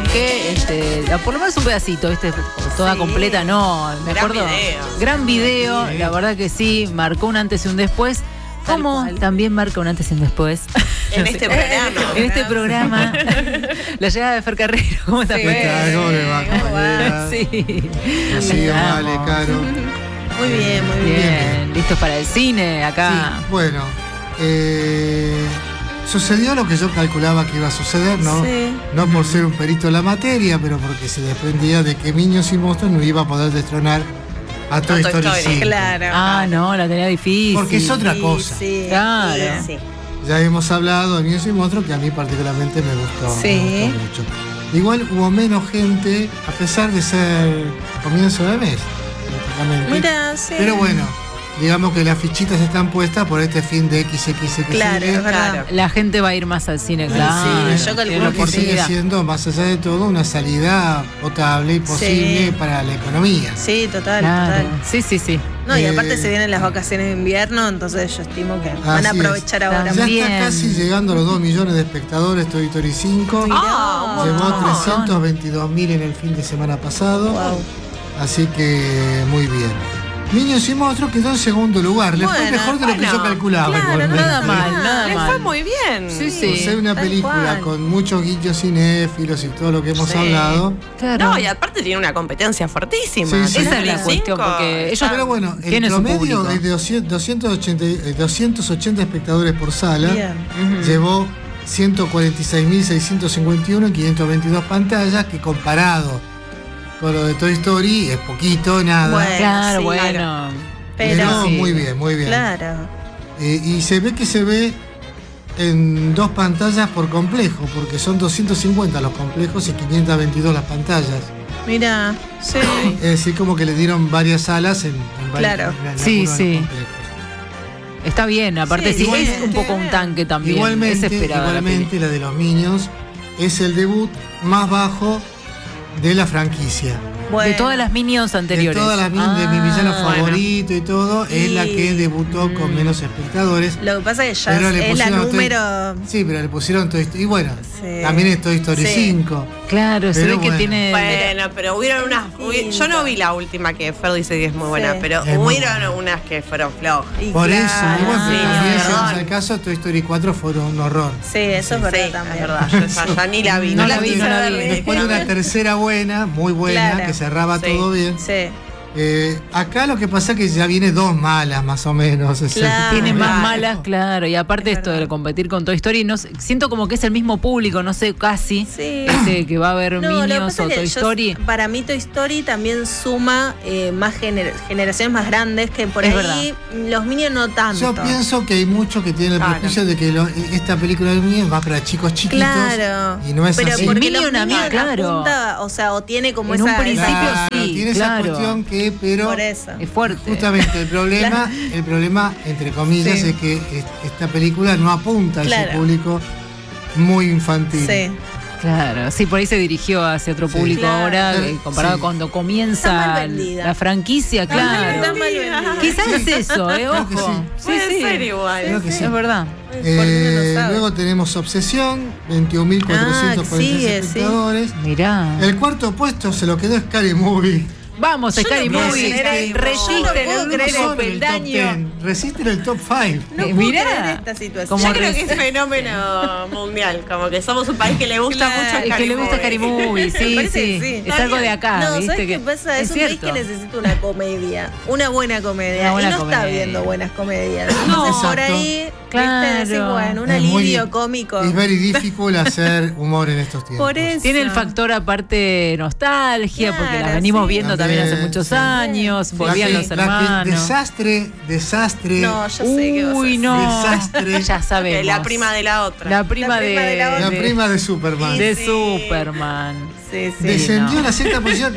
que por lo menos un pedacito, toda completa, no, me acuerdo. Gran video, sí. La verdad que sí, marcó un antes y un después. Como también marca un antes y un después. En este programa. En este programa. La llegada de Fer Carrero. ¿Cómo estás? ¿Cómo le va, compañera? Sí. Sí, vale, Caro. Muy bien, muy bien. ¿Listos para el cine acá? Sí, bueno. Sucedió lo que yo calculaba que iba a suceder, ¿no? Sí. No por ser un perito en la materia, pero porque se desprendía de que Minions y Monstruos no iba a poder destronar a Toy Story 5. Claro. Ah, no, la tenía difícil. Porque es otra cosa. Sí, claro. Sí. Ya hemos hablado de Minions y Monstruos, que a mí particularmente me gustó, sí. Me gustó mucho. Igual hubo menos gente, a pesar de ser comienzo de mes, prácticamente. Mira, sí. Pero bueno, digamos que las fichitas están puestas por este fin de XXX. Claro, es verdad. La gente va a ir más al cine, claro. Sí, yo calculo que sigue siendo, más allá de todo, una salida potable y posible para la economía. Sí, total. Sí. No, y aparte se vienen las vacaciones de invierno, entonces yo estimo que van a aprovechar ahora. Ya está casi llegando a los 2 millones de espectadores Toy Story 5. Llevó 322.000 en el fin de semana pasado. Wow. Así que muy bien. Minions y Monstruos quedó en segundo lugar. Le fue mejor de lo que yo calculaba. Claro, nada mal. Le fue muy bien. Sí. Por ser una película con muchos guiños cinéfilos y todo lo que hemos hablado. Claro. No, y aparte tiene una competencia fuertísima. Sí. Esa es la cuestión, porque ellos. Pero bueno, el promedio es de 280 espectadores por sala. Llevó 146.651 en 522 pantallas, que comparado con lo de Toy Story es poquito, nada. Bueno. Pero muy bien. Claro. Y se ve en 2 pantallas por complejo, porque son 250 los complejos y 522 las pantallas. Mira, sí. Es decir, como que le dieron varias salas en claro. Sí. Está bien, aparte es un poco un tanque también. Igualmente la de los Minions es el debut más bajo de la franquicia. De todas las Minions anteriores. De todas las Minions, de mi villano favorito y todo, es la que debutó con menos espectadores. Lo que pasa es que ya es la número... Sí, pero le pusieron Toy Story. Y bueno, también es Toy Story 5. Claro, se ve que tiene... Bueno, pero hubieron unas... Yo no vi la última, que Fer dice que es muy buena, pero hubieron unas que fueron flojas. Por eso, también en el caso de Toy Story 4 fueron un horror. Sí, eso es verdad también. Es verdad, yo ya ni la vi. No la vi. Después de una tercera buena, muy buena, que cerraba todo bien. Sí. Acá lo que pasa es que ya viene 2 malas más o menos. Tiene más malas, claro. Y aparte esto de competir con Toy Story, no sé, siento como que es el mismo público, no sé, casi. Sí. Que va a haber Minions o Toy Story. Para mí Toy Story también suma más generaciones más grandes, que por ahí los Minions no tanto. Yo pienso que hay muchos que tienen el prejuicio de que esta película de Minions va para chicos chiquitos. Claro. Y no es pero así. Porque los Minions apunta, o tiene como en esa... un principio tiene esa cuestión que, pero por eso. Es fuerte. Justamente el problema, entre comillas, es que esta película no apunta a ese público muy infantil. Sí. Claro, sí, por ahí se dirigió hacia otro público ahora, comparado a cuando comienza la franquicia, claro. Está mal vendida. Quizás es eso, ojo. Puede ser igual. Creo que sí. Es verdad. Luego tenemos Obsesión, 21.446 espectadores. Mirá. El cuarto puesto se lo quedó Scary Movie. Vamos, Scary Movie. Resiste en el top 5. Mirá esta situación. Yo creo que es fenómeno mundial, como que somos un país que le gusta mucho Scary Movie. Que le gusta Scary Movie, sí. Es algo de acá, no, ¿viste? ¿sabes qué pasa? Es un país que necesita una comedia, una buena comedia. Y no está viendo buenas comedias. Entonces por ahí, claro, bueno, un alivio cómico. Es very difficult hacer humor en estos tiempos. Por eso. Tiene el factor aparte nostalgia, porque la venimos viendo también hace muchos años, volvían los hermanos. Desastre. No, ya sé qué vas a decir. Desastre. Ya sabemos. La prima de la otra. La prima de Superman. De Superman. Sí. Descendió a la 6ª posición.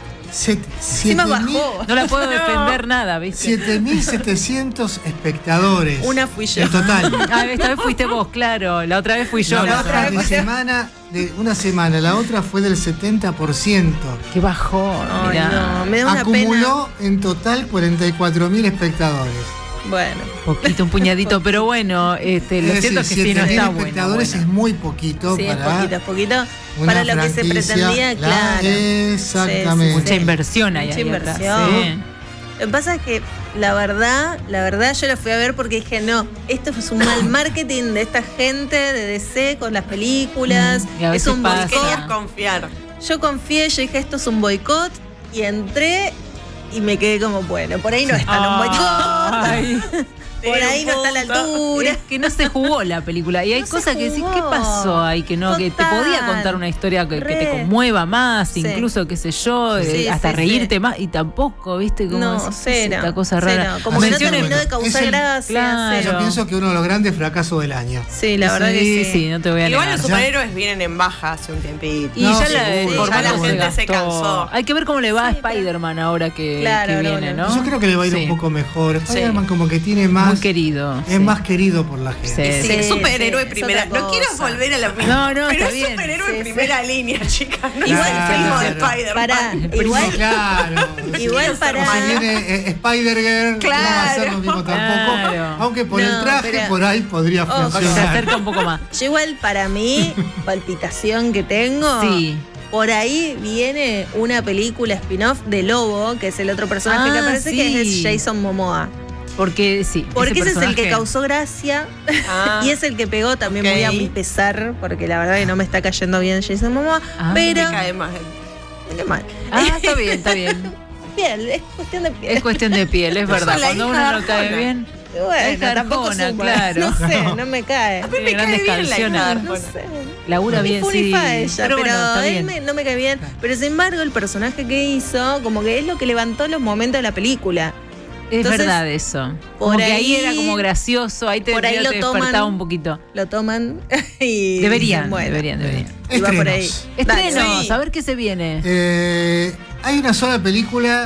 No la puedo defender nada, ¿viste? 7.700 espectadores. Una fui yo. En total. Esta vez fuiste vos, claro. La otra vez fui yo. La otra de una semana, la otra fue del 70%. Qué bajón. No, me da una Acumuló en total 44.000 espectadores. Bueno. Un puñadito, pero bueno, lo cierto es que sí, no está bueno. Espectadores es muy poquito para. Es poquito. Para lo que se pretendía, claro. Exactamente. Mucha inversión ahí. Mucha inversión. Lo que pasa es que la verdad, yo la fui a ver porque dije, no, esto es un mal marketing de esta gente de DC con las películas. Es un boicot. Confiar. Yo confié, yo dije, esto es un boicot, y entré y me quedé como, bueno, por ahí no está en un boicot. Por ahí no está a la altura. Es que no se jugó la película. Y hay cosas que decís, ¿qué pasó ahí? Que no, que te podía contar una historia que te conmueva más, incluso, qué sé yo, hasta reírte más. Y tampoco, ¿viste? Como no, cero. Esta cosa rara. Como que no terminó de causar gracia. Claro. Yo pienso que uno de los grandes fracasos del año. Sí, la verdad que sí, no te voy a negar. Igual los superhéroes vienen en baja hace un tiempito. Y ya la gente se cansó. Hay que ver cómo le va a Spider-Man ahora que viene, ¿no? Yo creo que le va a ir un poco mejor. Spider-Man como que tiene más. Muy querido. Es más querido por la gente. Sí, superhéroe primera. No quiero volver a la primera. No, pero está es bien. Superhéroe primera línea, chicas. No igual es el primo de Spider-Man. Igual para. Si viene Spider-Girl, no va a ser lo mismo tampoco. Aunque por el traje, por ahí podría funcionar. Se acerca un poco más. Yo igual para mí, palpitación que tengo. Sí. Por ahí viene una película spin-off de Lobo, que es el otro personaje que aparece, que es Jason Momoa. Porque ese es el que causó gracia y es el que pegó también muy a mi pesar, porque la verdad que no me está cayendo bien Jason Momoa, pero me cae mal. Está bien. Piel, es cuestión de piel. Es cuestión de piel, es verdad. Cuando uno no cae bien. Bueno, tampoco claro. No sé, no me cae. A mí me cae bien la no sé. Labura bien, sí. Ella, pero él no me cae bien. Pero sin embargo, el personaje que hizo, como que es lo que levantó los momentos de la película. Es verdad eso. Como que ahí era como gracioso, ahí te despertaba un poquito. Lo toman y deberían. Y va por ahí. Estrenos, a ver qué se viene. Hay una sola película,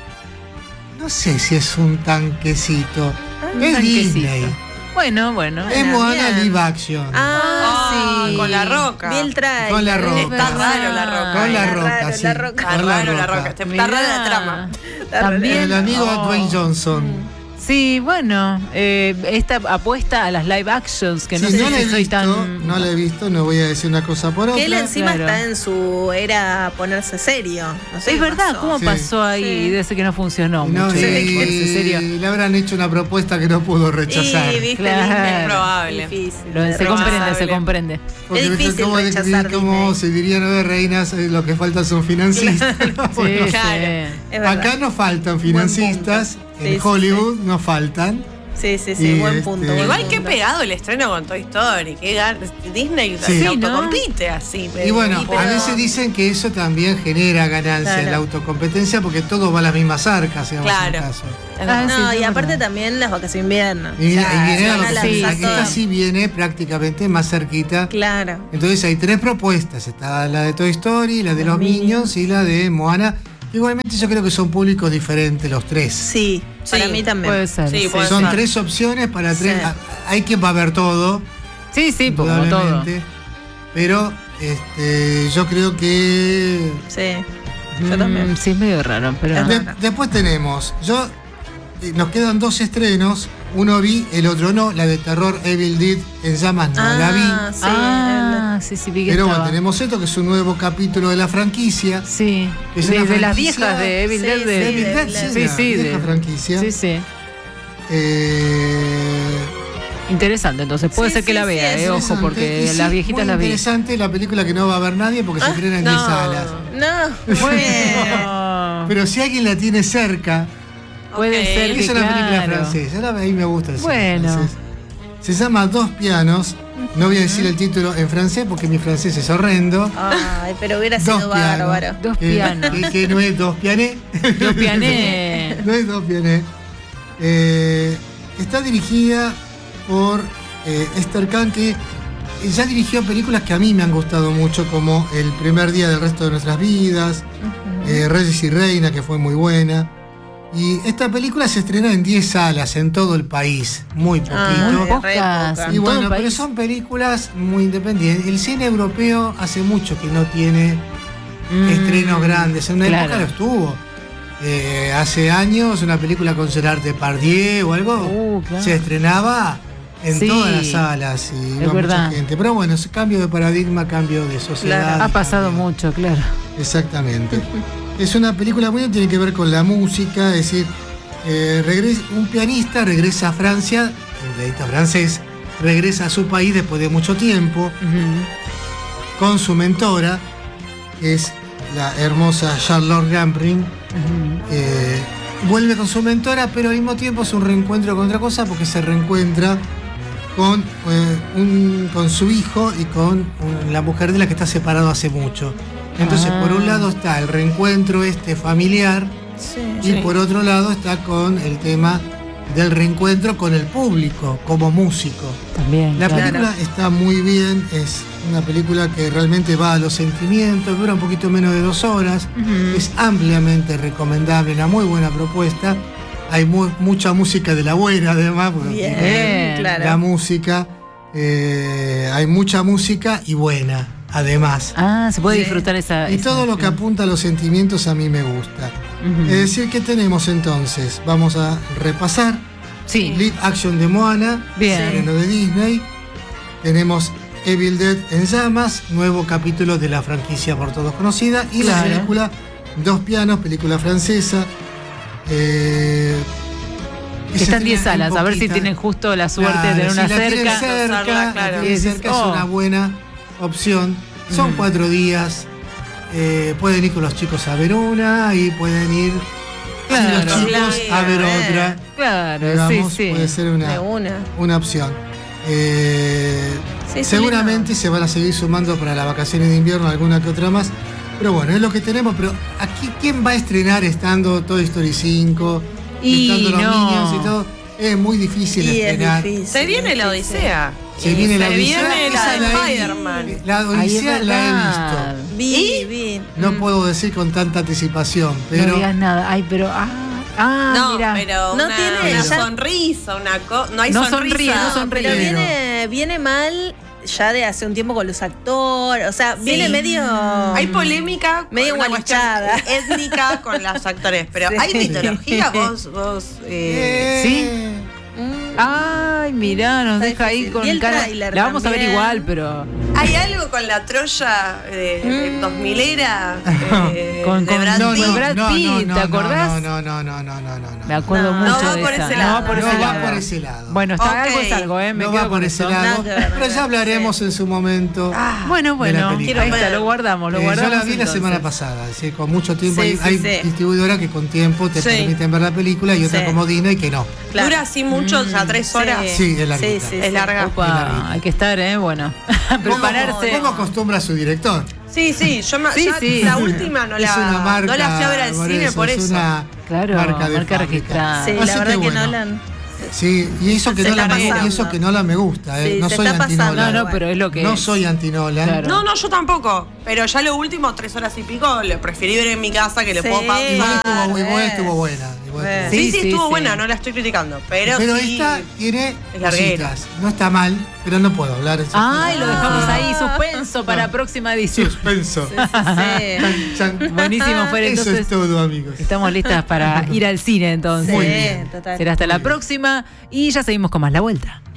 no sé si es un tanquecito. Es Disney. Bueno. Es Moana live action. Sí. Con La Roca. Vi el trailer. Con La Roca. Está raro La Roca. Con La Roca, sí. La Roca. Está raro La Roca. Está rara la trama. También. El amigo Dwayne Johnson. Sí, bueno, esta apuesta a las live actions, que no sé si soy tan... No la he visto, no voy a decir una cosa por otra. Que él encima está en su era ponerse serio. No sé es verdad, ¿cómo pasó ahí? Sí. Desde que no funcionó mucho. Y le habrán hecho una propuesta que no pudo rechazar. Sí, viste, es probable. Se comprende. Porque es difícil como se diría Nueve Reinas, lo que falta son financistas. Claro. Acá no faltan financistas. En Hollywood no faltan. Sí, buen punto. Igual que pegado el estreno con Toy Story, que Disney se autocompite así. Y bueno, a veces dicen que eso también genera ganancia en la autocompetencia porque todo va a las mismas arcas, digamos, en el caso. Y aparte también las vacaciones de invierno. Esta sí viene prácticamente más cerquita. Claro. Entonces hay 3 propuestas. Está la de Toy Story, la de los Minions y la de Moana. Igualmente yo creo que son públicos diferentes los 3. Sí, para mí también. Puede ser. Sí, son 3 opciones para 3. Sí. Hay quien va a ver todo. Sí, como todo. Pero yo creo que... Sí, yo también. Sí, es medio raro, pero... Después tenemos... nos quedan 2 estrenos. Uno vi, el otro no. La de terror Evil Dead en llamas no la vi. Sí, vi que pero bueno, tenemos esto que es un nuevo capítulo de la franquicia. Sí. De las viejas de Evil Dead. Vieja franquicia. Sí. Interesante, entonces puede ser que la vea, ojo, porque las viejitas las vi. Interesante la película que no va a ver nadie porque se estrena en 10 salas. No, bueno. Pero si alguien la tiene cerca. Puede ser que es una película francesa, a mí me gusta el cine francés. Se llama Dos pianos. No voy a decir el título en francés porque mi francés es horrendo. Ay, pero hubiera sido bárbaro. Dos pianos. Que no es dos piané. Dos piané. No es dos piané. Está dirigida por Esther Kahn, que ya dirigió películas que a mí me han gustado mucho, como El primer día del resto de nuestras vidas, Reyes y Reina, que fue muy buena. Y esta película se estrena en 10 salas en todo el país, muy poquito. Y bueno, pero son películas muy independientes. El cine europeo hace mucho que no tiene estrenos grandes. En una época lo estuvo. hace años una película con Gerard Depardieu o algo claro. se estrenaba en todas las salas y iba mucha gente. Pero bueno, ese cambio de paradigma, cambio de sociedad. Claro. Ha pasado mucho, claro. Exactamente. Es una película muy tiene que ver con la música, es decir, un pianista regresa a Francia, un pianista francés, regresa a su país después de mucho tiempo, con su mentora, que es la hermosa Charlotte Gambrin. Vuelve con su mentora, pero al mismo tiempo es un reencuentro con otra cosa, porque se reencuentra con su hijo y con la mujer de la que está separado hace mucho. Entonces, por un lado está el reencuentro familiar, y por otro lado está con el tema del reencuentro con el público, como músico. También. La película está muy bien, es una película que realmente va a los sentimientos, dura un poquito menos de 2 horas, es ampliamente recomendable, una muy buena propuesta. Hay mucha música de la buena, además, porque la música, hay mucha música y buena, además. Se puede disfrutar esa. Y todo lo que apunta a los sentimientos a mí me gusta. Es decir, ¿qué tenemos entonces? Vamos a repasar. Live Action de Moana, estreno de Disney. Tenemos Evil Dead en llamas, nuevo capítulo de la franquicia por todos conocida. Y la película Dos pianos, película francesa. Que está en 10 salas, a ver si tienen justo la suerte de tener una cerca. Cerca es una buena opción. Son 4 días. Pueden ir con los chicos a ver una y pueden ir los chicos a ver otra. Claro, digamos, puede ser una opción. Seguramente se van a seguir sumando para las vacaciones de invierno alguna que otra más. Pero bueno, es lo que tenemos. Pero aquí, ¿quién va a estrenar estando Toy Story 5? Estando los Minions y todo. Es muy difícil estrenar. Se viene la Odisea. Se viene la Odisea. La de Spider-Man. La Odisea la he visto. Vi. No puedo decir con tanta anticipación, pero. No digas nada. No, mira. pero no una, tiene una sonrisa, no hay sonrisa. No sonríe. Pero viene mal ya de hace un tiempo con los actores. O sea, viene medio. Hay polémica, medio una cuestión étnica con los actores, pero hay mitología, vos. ¿Sí? Ay, mirá, nos deja ahí con cara. La vamos a ver igual, pero. ¿Hay algo con la Troya de 2000era? Con Brad Pitt, ¿te acordás? No. Me acuerdo mucho de esa. No va por ese lado. Bueno, algo es algo, me no va por ese lado. Pero ya hablaremos en su momento. Bueno, ahí está, lo guardamos. Yo la vi la semana pasada, con mucho tiempo. Hay distribuidoras que con tiempo te permiten ver la película y otra como Disney que no. Dura así mucho, o sea, 3 horas. Sí, es larga. Es larga. Hay que estar, bueno. Prepararse. ¿Cómo acostumbra su director? Sí, la última no la fui a ver al cine por eso. Claro, marca registrada. Sí, la verdad que Nolan. Sí, y eso que Nolan me gusta, no soy anti-Nolan. No, pero es lo que no soy anti-Nolan. Claro. No, yo tampoco. Pero ya lo último, 3 horas y pico, lo preferí ver en mi casa que le puedo pasar. Igual estuvo buena. Sí, estuvo buena, no la estoy criticando. Pero esta tiene cositas. No está mal, pero no puedo hablar. Lo dejamos ahí, suspenso para próxima edición. Suspenso. Buenísimo, Fer. Entonces, eso es todo, amigos. Estamos listas para ir al cine, entonces. Muy bien. Total. Será hasta la próxima y ya seguimos con más La Vuelta.